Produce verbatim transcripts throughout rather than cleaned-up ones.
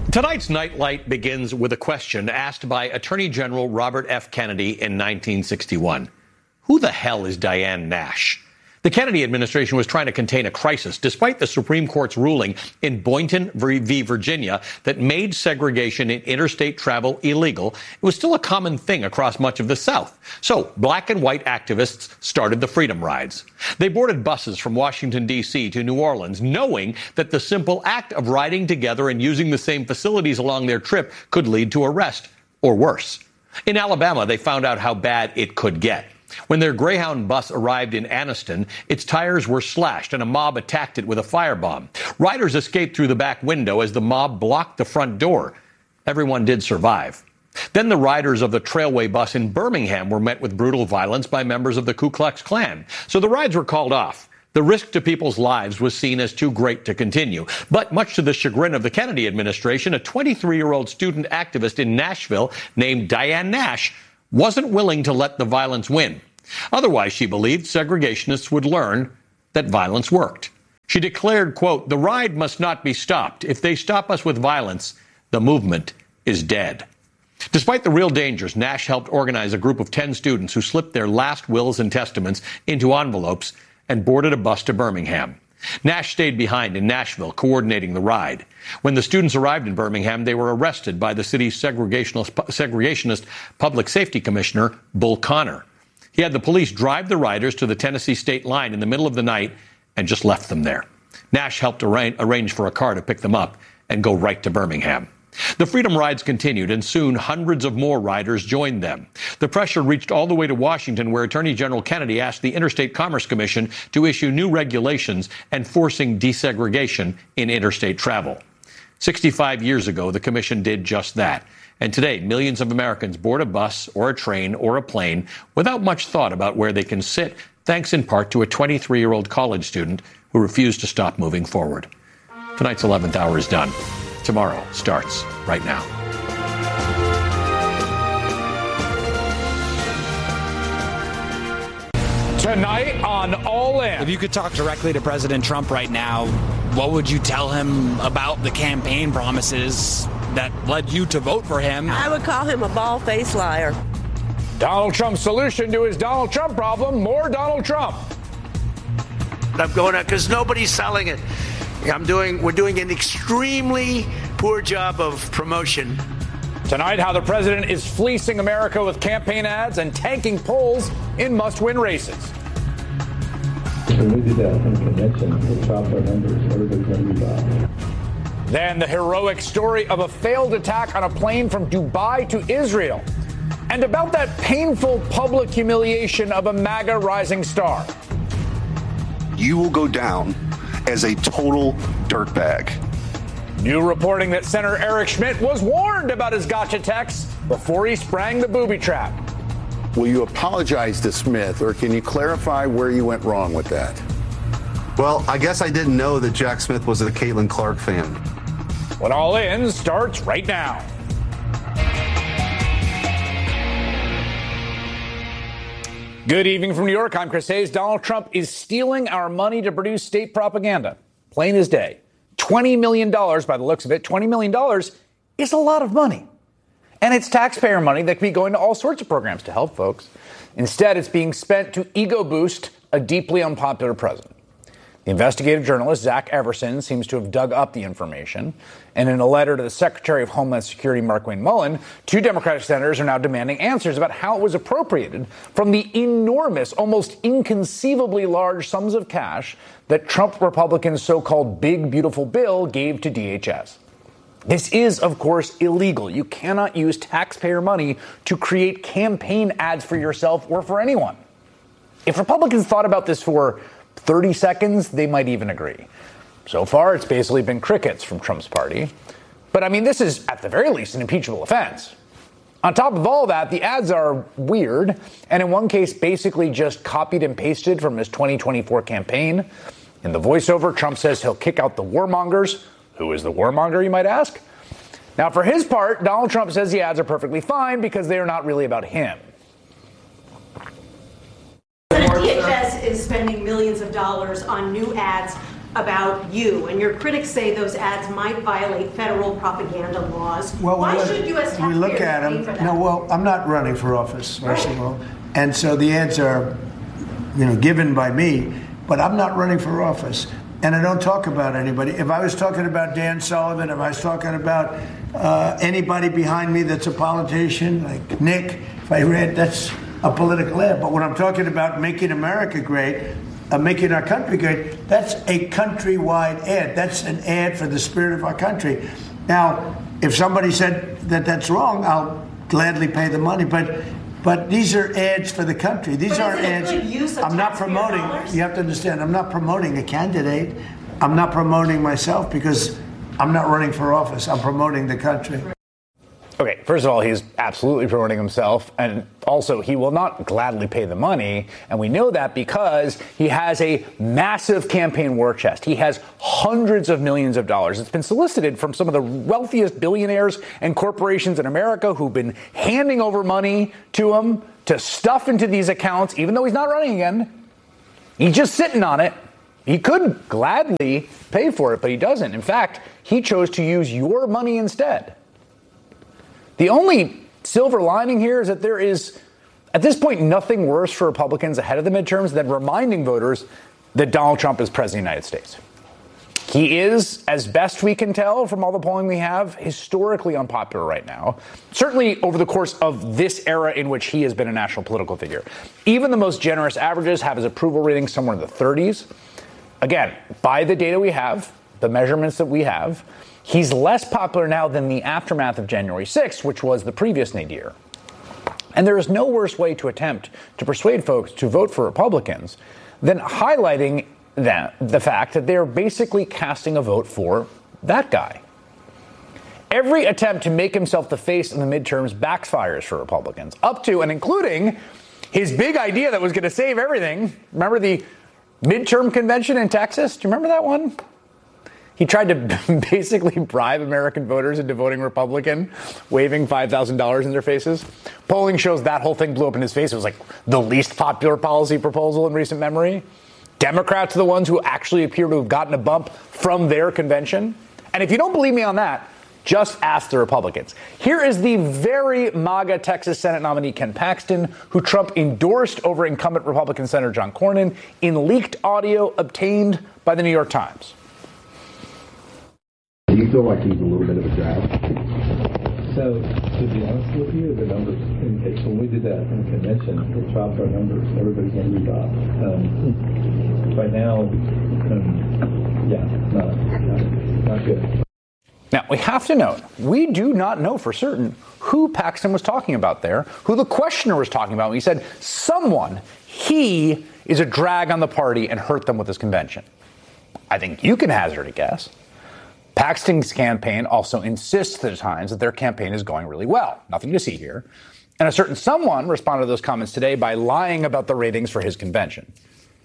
Tonight's Nightlight begins with a question asked by Attorney General Robert F. Kennedy in nineteen sixty-one. Who the hell is Diane Nash? The Kennedy administration was trying to contain a crisis despite the Supreme Court's ruling in Boynton v. Virginia that made segregation in interstate travel illegal. It was still a common thing across much of the South. So black and white activists started the Freedom Rides. They boarded buses from Washington, D C to New Orleans, knowing that the simple act of riding together and using the same facilities along their trip could lead to arrest or worse. In Alabama, they found out how bad it could get. When their Greyhound bus arrived in Anniston, its tires were slashed and a mob attacked it with a firebomb. Riders escaped through the back window as the mob blocked the front door. Everyone did survive. Then the riders of the Trailway bus in Birmingham were met with brutal violence by members of the Ku Klux Klan. So the rides were called off. The risk to people's lives was seen as too great to continue. But much to the chagrin of the Kennedy administration, a twenty-three-year-old student activist in Nashville named Diane Nash wasn't willing to let the violence win. Otherwise, she believed, segregationists would learn that violence worked. She declared, quote, "The ride must not be stopped. If they stop us with violence, the movement is dead." Despite the real dangers, Nash helped organize a group of ten students who slipped their last wills and testaments into envelopes and boarded a bus to Birmingham. Nash stayed behind in Nashville, coordinating the ride. When the students arrived in Birmingham, they were arrested by the city's segregationist, segregationist public safety commissioner, Bull Connor. He had the police drive the riders to the Tennessee state line in the middle of the night and just left them there. Nash helped arrange, arrange for a car to pick them up and go right to Birmingham. The Freedom Rides continued, and soon hundreds of more riders joined them. The pressure reached all the way to Washington, where Attorney General Kennedy asked the Interstate Commerce Commission to issue new regulations enforcing desegregation in interstate travel. sixty-five years ago, the commission did just that. And today, millions of Americans board a bus or a train or a plane without much thought about where they can sit, thanks in part to a twenty-three-year-old college student who refused to stop moving forward. Tonight's eleventh hour is done. Tomorrow starts right now. Tonight on All In. If you could talk directly to President Trump right now, what would you tell him about the campaign promises that led you to vote for him? I would call him a bald-faced liar. Donald Trump's solution to his Donald Trump problem, more Donald Trump. I'm going out because nobody's selling it. I'm doing, we're doing an extremely poor job of promotion. Tonight, how the president is fleecing America with campaign ads and tanking polls in must-win races. Then the heroic story of a failed attack on a plane from Dubai to Israel. And about that painful public humiliation of a MAGA rising star. You will go down as a total dirtbag. New reporting that Senator Eric Schmidt was warned about his gotcha texts before he sprang the booby trap. Will you apologize to Smith, or can you clarify where you went wrong with that? Well, I guess I didn't know that Jack Smith was a Caitlin Clark fan. What All In starts right now. Good evening from New York. I'm Chris Hayes. Donald Trump is stealing our money to produce state propaganda. Plain as day. twenty million dollars, by the looks of it, twenty million dollars is a lot of money. And it's taxpayer money that could be going to all sorts of programs to help folks. Instead, it's being spent to ego boost a deeply unpopular president. The investigative journalist Zach Everson seems to have dug up the information. And in a letter to the Secretary of Homeland Security, Markwayne Mullin, two Democratic senators are now demanding answers about how it was appropriated from the enormous, almost inconceivably large sums of cash that Trump Republicans' so-called Big Beautiful Bill gave to D H S. This is, of course, illegal. You cannot use taxpayer money to create campaign ads for yourself or for anyone. If Republicans thought about this for thirty seconds, they might even agree. So far, it's basically been crickets from Trump's party. But I mean, this is at the very least an impeachable offense. On top of all that, the ads are weird, and in one case, basically just copied and pasted from his twenty twenty-four campaign. In the voiceover, Trump says he'll kick out the warmongers. Who is the warmonger, you might ask? Now, for his part, Donald Trump says the ads are perfectly fine because they are not really about him. D H S is spending millions of dollars on new ads about you, and your critics say those ads might violate federal propaganda laws. Well, Why we should look, U S taxpayers we look at pay them. for that? No, well, I'm not running for office, first Right. of all, and so the ads are, you know, given by me, but I'm not running for office, and I don't talk about anybody. If I was talking about Dan Sullivan, if I was talking about uh, anybody behind me that's a politician, like Nick, if I read, that's a political ad. But when I'm talking about making America great, uh, making our country great, that's a countrywide ad. That's an ad for the spirit of our country. Now, if somebody said that that's wrong, I'll gladly pay the money. But but these are ads for the country. These But aren't is it a ads. good use of I'm not taxpayer promoting. dollars? You have to understand. I'm not promoting a candidate. I'm not promoting myself because I'm not running for office. I'm promoting the country. Okay, first of all, he's absolutely promoting himself, and also he will not gladly pay the money, and we know that because he has a massive campaign war chest. He has hundreds of millions of dollars. It's been solicited from some of the wealthiest billionaires and corporations in America who've been handing over money to him to stuff into these accounts, even though he's not running again. He's just sitting on it. He could gladly pay for it, but he doesn't. In fact, he chose to use your money instead. The only silver lining here is that there is, at this point, nothing worse for Republicans ahead of the midterms than reminding voters that Donald Trump is president of the United States. He is, as best we can tell from all the polling we have, historically unpopular right now, certainly over the course of this era in which he has been a national political figure. Even the most generous averages have his approval rating somewhere in the thirties. Again, by the data we have, the measurements that we have, he's less popular now than the aftermath of January sixth, which was the previous nadir. And there is no worse way to attempt to persuade folks to vote for Republicans than highlighting that, the fact that they're basically casting a vote for that guy. Every attempt to make himself the face in the midterms backfires for Republicans, up to and including his big idea that was going to save everything. Remember the midterm convention in Texas? Do you remember that one? He tried to basically bribe American voters into voting Republican, waving five thousand dollars in their faces. Polling shows that whole thing blew up in his face. It was like the least popular policy proposal in recent memory. Democrats are the ones who actually appear to have gotten a bump from their convention. And if you don't believe me on that, just ask the Republicans. Here is the very MAGA Texas Senate nominee Ken Paxton, who Trump endorsed over incumbent Republican Senator John Cornyn in leaked audio obtained by the New York Times. Do you feel like he's a little bit of a drag? So, to be honest with you, the numbers indicate when we did that in the convention, it dropped our numbers. Everybody's numbers dropped. Um, right now, um, yeah, not, not, not good. Now, we have to note, we do not know for certain who Paxton was talking about there, who the questioner was talking about when he said someone, he is a drag on the party and hurt them with this convention. I think you can hazard a guess. Paxton's campaign also insists at times that their campaign is going really well. Nothing to see here. And a certain someone responded to those comments today by lying about the ratings for his convention.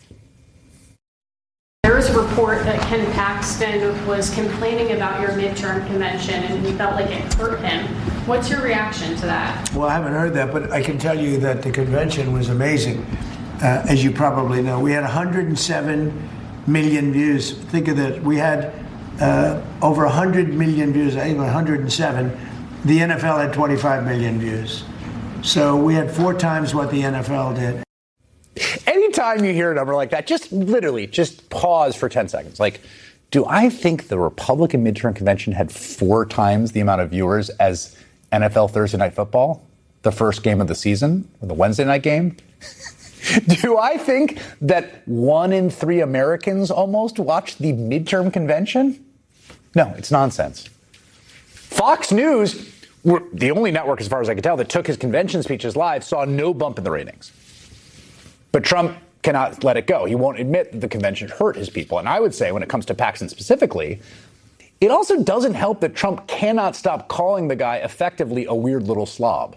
There was a report that Ken Paxton was complaining about your midterm convention and he felt like it hurt him. What's your reaction to that? Well, I haven't heard that, but I can tell you that the convention was amazing. Uh, as you probably know, we had one hundred seven million views. Think of that. We had uh, over one hundred million views, I think one hundred seven. The N F L had twenty-five million views. So we had four times what the N F L did. Anytime you hear a number like that, just literally just pause for ten seconds. Like, do I think the Republican midterm convention had four times the amount of viewers as N F L Thursday Night Football, the first game of the season, or the Wednesday night game? Do I think that one in three Americans almost watched the midterm convention? No, it's nonsense. Fox News, were the only network, as far as I can tell, that took his convention speeches live, saw no bump in the ratings. But Trump cannot let it go. He won't admit that the convention hurt his people. And I would say, when it comes to Paxton specifically, it also doesn't help that Trump cannot stop calling the guy effectively a weird little slob.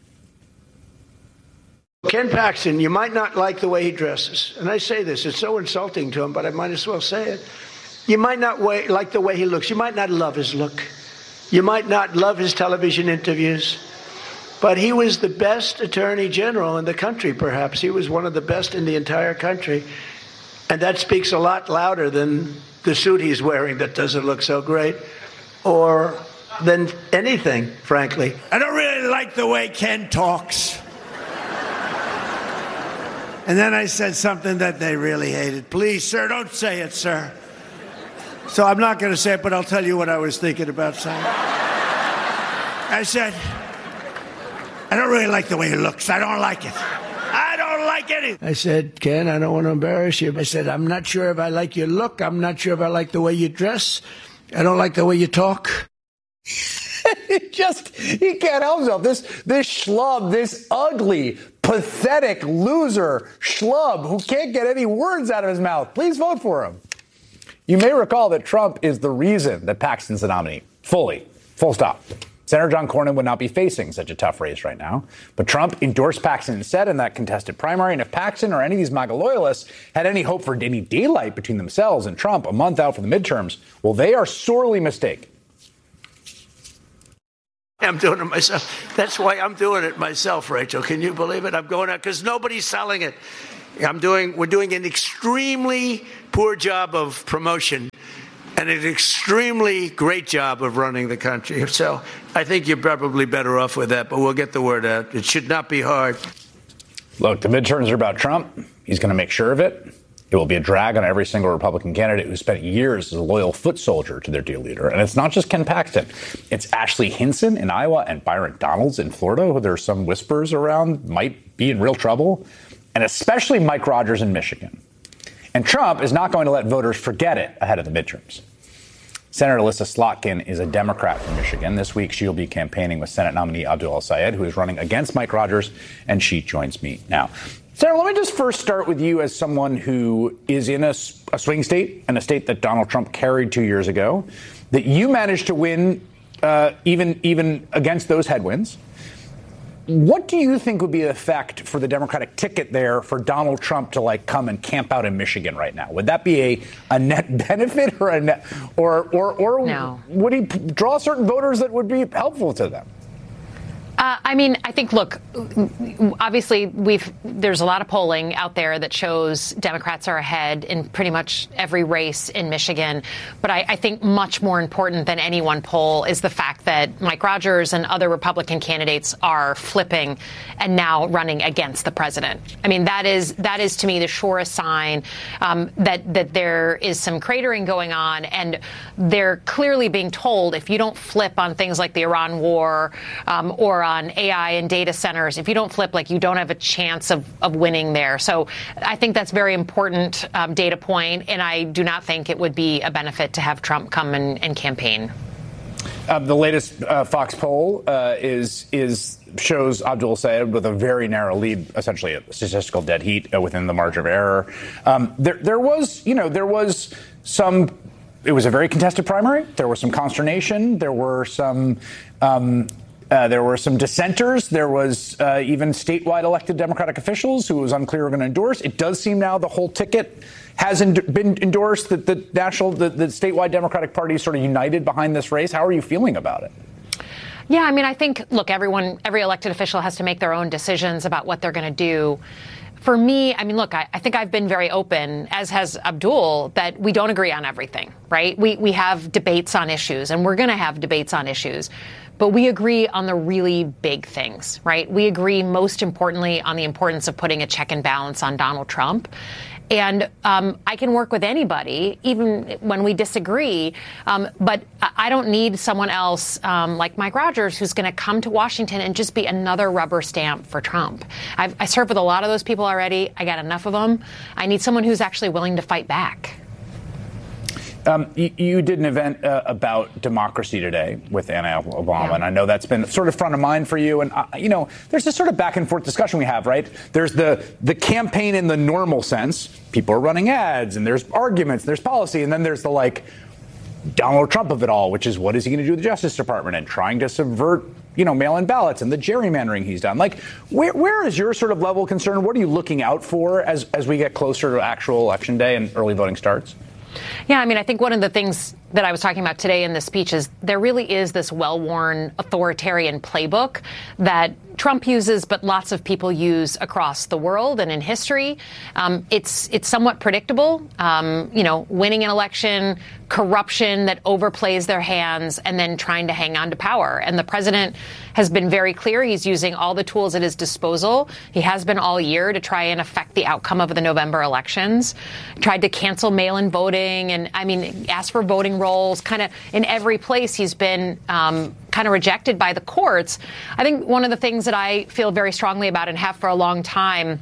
Ken Paxton, you might not like the way he dresses. And I say this, it's so insulting to him, but I might as well say it. You might not way, like the way he looks. You might not love his look. You might not love his television interviews. But he was the best attorney general in the country, perhaps. He was one of the best in the entire country. And that speaks a lot louder than the suit he's wearing that doesn't look so great, or than anything, frankly. I don't really like the way Ken talks. And then I said something that they really hated. Please, sir, don't say it, sir. So I'm not going to say it, but I'll tell you what I was thinking about saying. I said, I don't really like the way he looks. I don't like it. I don't like it. I said, Ken, I don't want to embarrass you. I said, I'm not sure if I like your look. I'm not sure if I like the way you dress. I don't like the way you talk. Just, he can't help himself. This, this schlub, this ugly, pathetic loser schlub who can't get any words out of his mouth. Please vote for him. You may recall that Trump is the reason that Paxton's the nominee. Fully. Full stop. Senator John Cornyn would not be facing such a tough race right now. But Trump endorsed Paxton instead in that contested primary. And if Paxton or any of these MAGA loyalists had any hope for any daylight between themselves and Trump a month out from the midterms, well, they are sorely mistaken. I'm doing it myself. That's why I'm doing it myself, Rachel. Can you believe it? I'm going out because nobody's selling it. I'm doing, we're doing an extremely poor job of promotion and an extremely great job of running the country. So I think you're probably better off with that, but we'll get the word out. It should not be hard. Look, the midterms are about Trump. He's going to make sure of it. It will be a drag on every single Republican candidate who spent years as a loyal foot soldier to their dear leader. And it's not just Ken Paxton. It's Ashley Hinson in Iowa and Byron Donalds in Florida, who there are some whispers around might be in real trouble, and especially Mike Rogers in Michigan. And Trump is not going to let voters forget it ahead of the midterms. Senator Alyssa Slotkin is a Democrat from Michigan. This week, she'll be campaigning with Senate nominee Abdul El-Sayed, who is running against Mike Rogers, and she joins me now. Senator, let me just first start with you as someone who is in a, a swing state, and a state that Donald Trump carried two years ago, that you managed to win uh, even, even against those headwinds. What do you think would be the effect for the Democratic ticket there for Donald Trump to like come and camp out in Michigan right now? Would that be a, a net benefit or a net, or or or no. Would he draw certain voters that would be helpful to them? Uh, I mean, I think, look, obviously, we've there's a lot of polling out there that shows Democrats are ahead in pretty much every race in Michigan. But I, I think much more important than any one poll is the fact that Mike Rogers and other Republican candidates are flipping and now running against the president. I mean, that is that is, to me, the surest sign um, that, that there is some cratering going on. And they're clearly being told, if you don't flip on things like the Iran war um, or on A I and data centers, if you don't flip, like, you don't have a chance of, of winning there. So I think that's very important um, data point, and I do not think it would be a benefit to have Trump come and, and campaign. Uh, the latest uh, Fox poll uh, is is shows Abdul El-Sayed with a very narrow lead, essentially a statistical dead heat uh, within the margin of error. Um, there, there was, you know, there was some. It was a very contested primary. There was some consternation. There were some. Um, Uh, there were some dissenters. There was uh, even statewide elected Democratic officials who it was unclear were going to endorse. It does seem now the whole ticket has en- been endorsed, that the national, the, the statewide Democratic Party is sort of united behind this race. How are you feeling about it? Yeah, I mean, I think, look, everyone, every elected official has to make their own decisions about what they're going to do. For me, I mean, look, I, I think I've been very open, as has Abdul, that we don't agree on everything, right? We, we have debates on issues, and we're going to have debates on issues. But we agree on the really big things, right? We agree, most importantly, on the importance of putting a check and balance on Donald Trump. And um, I can work with anybody, even when we disagree. Um, but I don't need someone else um, like Mike Rogers, who's going to come to Washington and just be another rubber stamp for Trump. I've, I served with a lot of those people already. I got enough of them. I need someone who's actually willing to fight back. Um, you, you did an event uh, about democracy today with Anna Obama, yeah. And I know that's been sort of front of mind for you. And, uh, you know, there's this sort of back and forth discussion we have, right? There's the the campaign in the normal sense. People are running ads, and there's arguments, there's policy, and then there's the, like, Donald Trump of it all, which is what is he going to do with the Justice Department and trying to subvert, you know, mail-in ballots and the gerrymandering he's done. Like, where where is your sort of level of concern? What are you looking out for as, as we get closer to actual election day and early voting starts? Yeah, I mean, I think one of the things that I was talking about today in this speech is there really is this well-worn authoritarian playbook that Trump uses, but lots of people use across the world and in history. Um, it's it's somewhat predictable. Um, you know, winning an election, corruption that overplays their hands, and then trying to hang on to power. And the president has been very clear. He's using all the tools at his disposal. He has been all year to try and affect the outcome of the November elections. Tried to cancel mail-in voting, and I mean, asked for voting rolls. Kind of in every place, he's been um, kind of rejected by the courts. I think one of the things that I feel very strongly about and have for a long time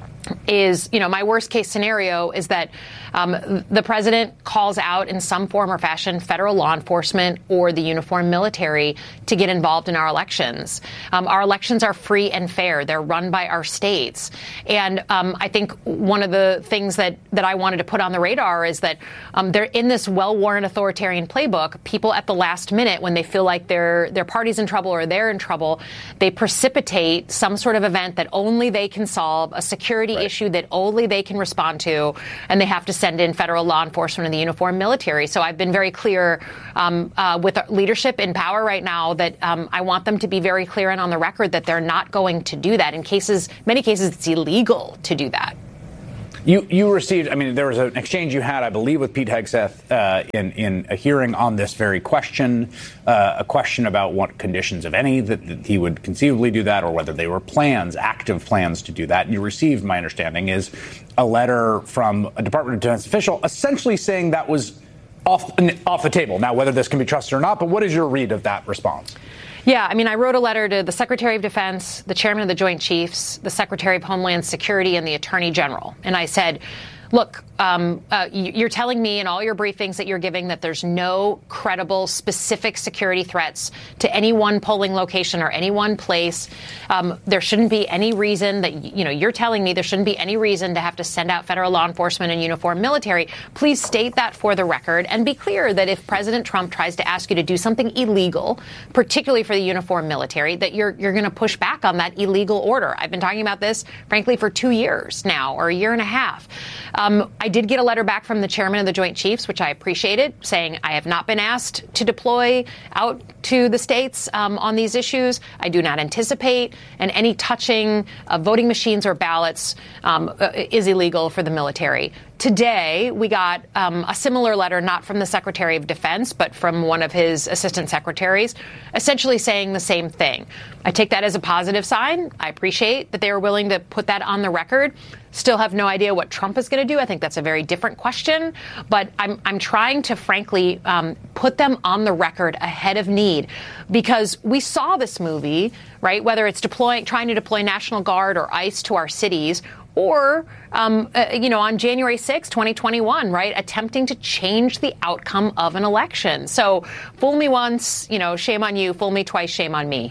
is, you know, my worst case scenario is that um, the president calls out in some form or fashion federal law enforcement or the uniformed military to get involved in our elections. Um, our elections are free and fair. They're run by our states. And um, I think one of the things that, that I wanted to put on the radar is that um, they're in this well-worn authoritarian playbook. People at the last minute, when they feel like their, their party's in trouble or they're in trouble, they precipitate some sort of event that only they can solve, a security Right. issue that only they can respond to, and they have to send in federal law enforcement and the uniformed military. So I've been very clear um, uh, with leadership in power right now that um, I want them to be very clear and on the record that they're not going to do that. In cases, many cases, it's illegal to do that. You you received, I mean, there was an exchange you had, I believe, with Pete Hegseth uh, in, in a hearing on this very question, uh, a question about what conditions, if any, that, that he would conceivably do that, or whether they were plans, active plans to do that. And you received, my understanding, is a letter from a Department of Defense official essentially saying that was off, off the table. Now, whether this can be trusted or not, but what is your read of that response? Yeah, I mean, I wrote a letter to the Secretary of Defense, the Chairman of the Joint Chiefs, the Secretary of Homeland Security, and the Attorney General. And I said, look, um, uh, you're telling me in all your briefings that you're giving that there's no credible, specific security threats to any one polling location or any one place. Um, there shouldn't be any reason that, you know, you're telling me there shouldn't be any reason to have to send out federal law enforcement and uniformed military. Please state that for the record and be clear that if President Trump tries to ask you to do something illegal, particularly for the uniformed military, that you're you're going to push back on that illegal order. I've been talking about this, frankly, for two years now, or a year and a half. Um, I did get a letter back from the chairman of the Joint Chiefs, which I appreciated, saying I have not been asked to deploy out to the states um, on these issues. I do not anticipate, and any touching of voting machines or ballots um, is illegal for the military. Today, we got um, a similar letter, not from the Secretary of Defense, but from one of his assistant secretaries, essentially saying the same thing. I take that as a positive sign. I appreciate that they are willing to put that on the record. Still have no idea what Trump is going to do. I think that's a very different question. But I'm, I'm trying to, frankly, um, put them on the record ahead of need, because we saw this movie, right, whether it's deploying, trying to deploy National Guard or ICE to our cities, or, um, uh, you know, on January sixth, twenty twenty-one, right, attempting to change the outcome of an election. So fool me once, you know, shame on you. Fool me twice, shame on me.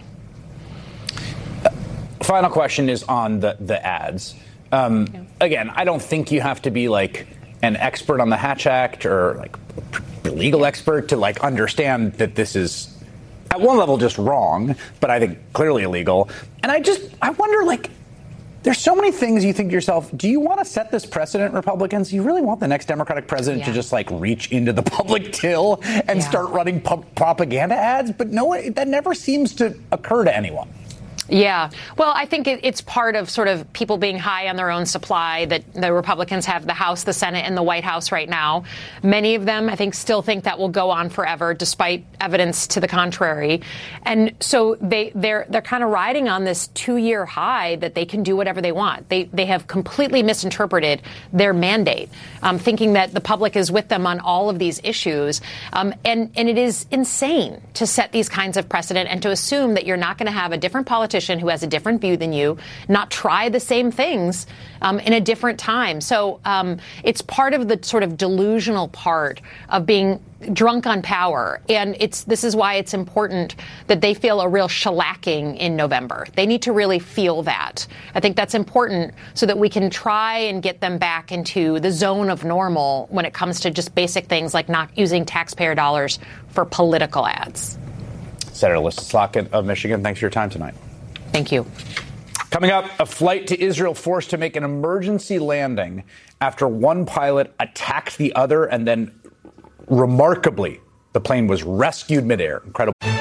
Final question is on the, the ads. Um, yeah. Again, I don't think you have to be like an expert on the Hatch Act or like a legal expert to like understand that this is at one level just wrong, but I think clearly illegal. And I just, I wonder, like, there's so many things you think to yourself, do you want to set this precedent, Republicans? You really want the next Democratic president yeah. to just like reach into the public till and yeah. start running pu- propaganda ads? But no, that never seems to occur to anyone. Yeah. Well, I think it, it's part of sort of people being high on their own supply that the Republicans have the House, the Senate, and the White House right now. Many of them, I think, still think that will go on forever, despite evidence to the contrary. And so they, they're they're kind of riding on this two-year high that they can do whatever they want. They they have completely misinterpreted their mandate, um, thinking that the public is with them on all of these issues. Um, and, and it is insane to set these kinds of precedent and to assume that you're not going to have a different politician who has a different view than you not try the same things um, in a different time. So um, it's part of the sort of delusional part of being drunk on power. And it's this is why it's important that they feel a real shellacking in November. They need to really feel that. I think that's important so that we can try and get them back into the zone of normal when it comes to just basic things like not using taxpayer dollars for political ads. Senator Elissa Slotkin of Michigan, thanks for your time tonight. Thank you. Coming up, a flight to Israel forced to make an emergency landing after one pilot attacked the other and then remarkably The plane was rescued midair. Incredible.